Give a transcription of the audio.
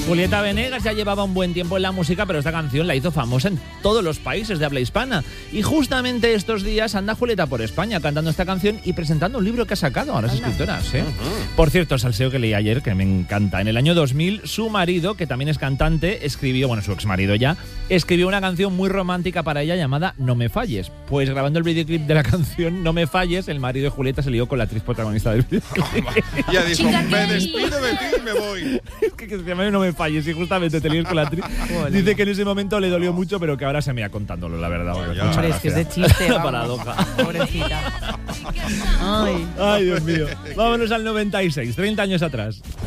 Julieta Venegas ya llevaba un buen tiempo en la música, pero esta canción la hizo famosa en todos los países de habla hispana. Y justamente estos días anda Julieta por España cantando esta canción y presentando un libro que ha sacado. Ahora es escritora, ¿sí? Por cierto, salseo que leí ayer, que me encanta. En el año 2000, su marido, que también es cantante, escribió, bueno, su exmarido ya, escribió una canción muy romántica para ella llamada No me falles. Pues grabando el videoclip de la canción No me falles, el marido de Julieta se lió con la actriz protagonista del videoclip. Ya dijo, me despido de ti y me voy. Es que se llama No me falles y justamente te lías con la actriz. Dice que en ese momento le dolió mucho, pero que ahora se me ha contándolo, la verdad. Hombre, es que es de chiste. La paradoja. Pobrecita. Ay. Ay, Dios mío. Vámonos al 96, 30 años atrás.